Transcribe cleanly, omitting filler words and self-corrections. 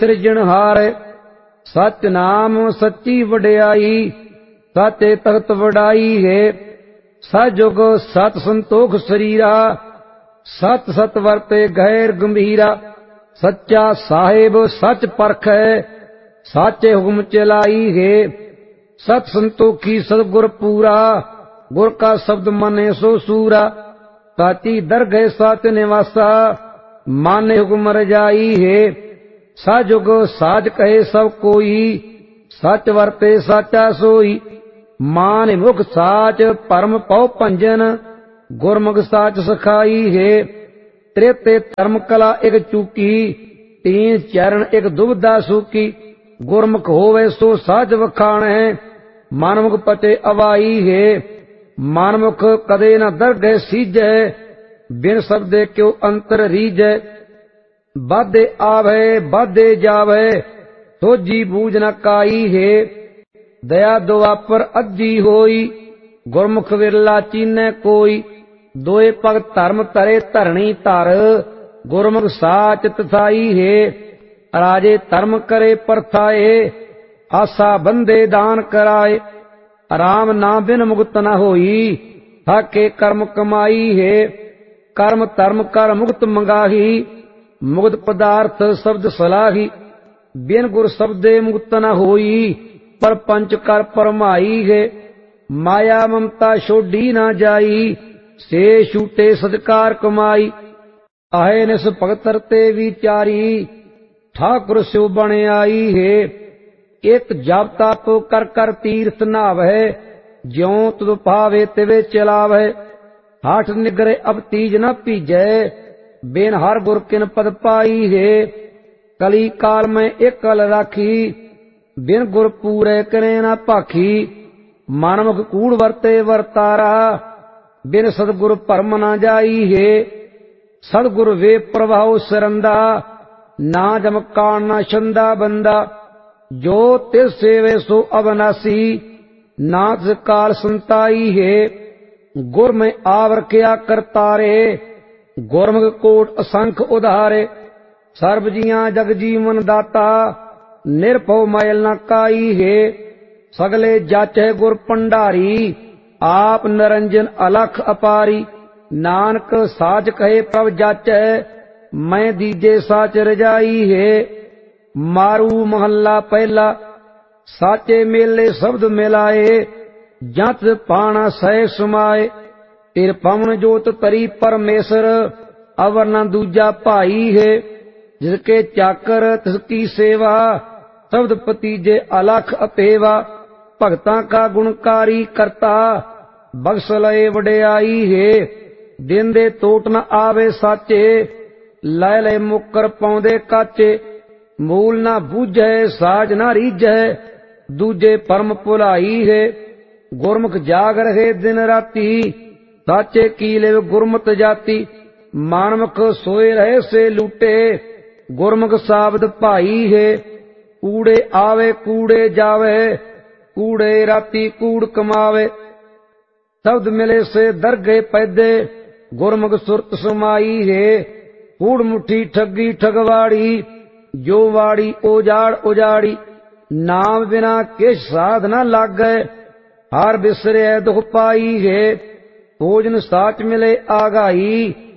ਸਿਰਜਣਹਾਰ। ਸਚ ਨਾਮ ਸੱਚੀ ਵਡਿਆਈ, ਸਾਚੇ ਤਖਤ ਵਡਾਈ ਹੈ। ਸਤਿਯੁਗ ਸਤ ਸੰਤੋਖ ਸਰੀਰਾ, ਸਤ ਸਤ ਵਰਤੇ ਗੈਰ ਗੰਭੀਰਾ। ਸੱਚਾ ਸਾਹਿਬ ਸਚ ਪਰਖੈ, ਸਾਚੇ ਹੁਕਮ ਚਲਾਈ ਹੈ। ਸਤ ਸੰਤੋਖੀ ਸਤਿਗੁਰ ਪੂਰਾ, ਗੁਰ ਕਾ ਸ਼ਬਦ ਮਨੇ ਸੋ ਸੂਰਾ। ਸਾਚੀ ਦਰਗਹਿ ਸਾਚ ਨਿਵਾਸਾ, ਮਾਨੇ ਹੁਕਮ ਰਜਾਈ ਹੈ। ਸਤਿਯੁਗ ਸਾਚ ਕਹੇ ਸਭ ਕੋਈ, ਸਚ ਵਰਤੇ ਸਾਚਾ ਸੋਈ। ਮਾਨ ਮੁਖ ਸਾਚ ਪਰਮ ਪਉ ਭੰਜਨ, ਗੁਰਮੁਖ ਸਾਚ ਸਖਾਈ ਹੈ। ਤ੍ਰੇਤੇ ਧਰਮ ਕਲਾ ਇਕ ਚੂਕੀ, ਤੀਨ ਚਰਨ ਇਕ ਦੁਬਦਾ ਸੂਕੀ। ਗੁਰਮੁਖ ਹੋਵੇ ਸੋ ਸਾਚ ਵਖਾਣੈ, ਮਨਮੁਖ ਪਤੇ ਅਵਾਈ ਹੈ। ਮਨਮੁਖ ਕਦੇ ਨ ਦਰਗਹਿ ਸੀਜੈ, ਬਿਨ ਸ਼ਬਦੇ ਕਿਉ ਅੰਤਰ ਰੀਜੈ। ਬਾਧੇ ਆਵੈ ਬਾਧੇ ਜਾਵੈ, ਸੋਝੀ ਬੂਝ ਨ ਕਾਈ ਹੈ। ਦਇਆ ਦੁਆਪਰ ਅੱਧੀ ਹੋਈ, ਗੁਰਮੁਖ ਵਿਰਲਾ ਚੀਨੈ ਕੋਈ। ਦੋਏ ਭਗਤ ਧਰਮ ਧਰੇ ਧਰਣੀ ਧਰ, ਗੁਰਮੁਖ ਸਾਚ ਤਥਾਈ ਹੈ। ਰਾਜੇ ਧਰਮ ਕਰੇ ਪਰਥਾਏ, ਆਸਾ ਬੰਦੇ ਦਾਨ ਕਰਾਏ। ਰਾਮ ਨਾਮ ਬਿਨ ਮੁਕਤ ਨ ਹੋਈ, ਥਾਕੇ ਕਰਮ ਕਮਾਈ ਹੈ। ਕਰਮ ਧਰਮ ਕਰ ਮੁਕਤ ਮੰਗਾਹੀ, ਮੁਕਤ ਪਦਾਰਥ ਸ਼ਬਦ ਸਲਾਹੀ। ਬਿਨ ਗੁਰ ਸ਼ਬਦੇ ਮੁਕਤ ਨ ਹੋਈ, ਪਰ ਪੰਚ ਕਰ ਪਰਮਾਈ ਹੈ। ਮਾਇਆ ਮਮਤਾ ਛੋਡੀ ਨਾ ਜਾਈ, ਸੇ ਛੂਟੇ ਸਦਕਾਰ ਕਮਾਈ। ਆਏ ਨਿਸ ਭਗਤਰ ਤੇ ਵਿਚਾਰੀ, ਠਾकुर ਸਿਉ ਬਣ ਆਈ ਹੈ। ਇਕ ਜਪ ਤਪ ਕਰ ਕਰ ਤੀਰਥ ਨਾਵੈ, ਜਿਉ ਤੁਧ ਭਾਵੇ ਤਿਵੇਂ ਚਲਾਵੈ। ਹਾਠ ਨਿਗਰੇ ਅਬ ਤੀਜ ਨ ਭੀਜੈ, ਬਿਨ ਹਰ ਗੁਰ ਕਿਨ ਪਦ ਪਾਈ ਹੈ। ਕਲੀ ਕਾਲ ਮੈਂ ਇਕ ਕਲ ਰਾਖੀ, ਬਿਨ ਗੁਰ ਪੂਰੇ ਕਰੇ ਨਾ ਭਾਖੀ। ਮਨਮੁਖ ਕੂੜ ਵਰਤੇ ਵਰਤਾਰਾ, ਬਿਨ ਸਤਿਗੁਰ ਭਰਮ ਨਾ ਜਾਈ ਹੈ। ਸਤਿਗੁਰ ਵੇ ਪ੍ਰਭਾਉ ਸਰੰਦਾ, ਨਾ ਜਮਕਾਣ ਨਾ ਛੰਦਾ ਬੰਦਾ। ਜੋ ਤਿਸ ਸੇਵੇ ਸੋ ਅਬਨਾਸੀ, ਨਾ ਤਿਸ ਕਾਲ ਸੰਤਾਈ ਹੈ। ਗੁਰ ਮੈਂ ਆਵਰਖਿਆ ਕਰਤਾਰੇ, ਗੁਰਮੁਖ ਕੋਟ ਅਸੰਖ ਉਧਾਰੇ। ਸਰਬ ਜੀਆਂ ਜਗ ਜੀਵਨ ਦਾਤਾ, ਨਿਰਭਉ ਮੈਲ ਨ ਕਾਈ ਹੈ। ਸਗਲੇ ਜਾਚੈ ਗੁਰ ਭੰਡਾਰੀ, ਆਪ ਨਿਰੰਜਨ ਅਲਖ ਅਪਾਰੀ। ਨਾਨਕ ਸਾਚ ਕਹੇ ਪ੍ਰਭ ਜਾਚੈ, ਮੈਂ ਦੀਜੇ ਸਾਚ ਰਜਾਈ ਹੈ। ਮਾਰੂ ਮਹੱਲਾ ਪਹਿਲਾ। ਸਾਚੇ ਮੇਲੇ ਸ਼ਬਦ ਮਿਲਾਏ, ਜੰਤ ਪਾਣਾ ਸਹਿ ਸਮਾਏ। ਤਿਰ ਪਵਨ ਜੋਤ ਤਰੀ ਪਰਮੇਸ਼ਰ, ਅਵਰ ਨ ਦੂਜਾ ਭਾਈ ਹੈ। ਜਿਸ ਕੇ ਚਾਕਰ ਤਿਸ ਕੀ ਸੇਵਾ, ਸ਼ਬਦ ਪਤੀਜੇ ਅਲਖ ਅਪੇਵਾ। ਭਗਤਾਂ ਕਾ ਗੁਣਕਾਰੀ ਕਰਤਾ, ਬਖਸ਼ ਲਏ ਵਡਿਆਈ ਹੈ। ਦਿਨ ਦੇ ਟੋਟ ਨ ਆਵੇ ਸਾਚੇ, ਲੈ ਲੈ ਮੁੱਕਰ ਪਾਉਂਦੇ ਕਾਚੇ। ਮੂਲ ਨਾ ਬੂਝੈ ਸਾਜ ਨਾ ਰੀਝੈ, ਦੂਜੇ ਪਰਮ ਭੁਲਾਈ ਹੈ। ਗੁਰਮੁਖ ਜਾਗ ਰਹੇ ਦਿਨ ਰਾਤੀ, ਸਾਚੇ ਕੀ ਲਿਵ ਗੁਰਮਤ ਜਾਤੀ। ਮਾਨਮੁਖ ਸੋਏ ਰਹੇ ਸੇ ਲੂਟੇ, ਗੁਰਮੁਖ ਸਾਬਦ ਭਾਈ ਹੈ। ਕੂੜੇ ਆਵੇ ਕੂੜੇ ਜਾਵੇ, ਕੂੜੇ ਰਾਤੀ ਕੂੜ ਕਮਾਵੇ। ਸ਼ਬਦ ਮਿਲੇ ਸੇ ਦਰਗਹਿ ਪੈਦੇ, ਗੁਰਮੁਖ ਸੁਰਤ ਸਮਾਈ ਹੈ। ਕੂੜ ਮੁੱਠੀ ਠੱਗੀ ਠਗਵਾੜੀ, ਜੋ ਵਾੜੀ ਉਜਾੜ ਉਜਾੜੀ। ਨਾਮ ਬਿਨਾ ਕਿਛ ਸਾਧ ਨ ਲਾਗੈ, ਹਰ ਬਿਸਰਿਐ ਦੁਖ ਪਾਈ ਹੈ। ਭੋਜਨ ਸਾਚ ਮਿਲੇ ਆਗਾਈ,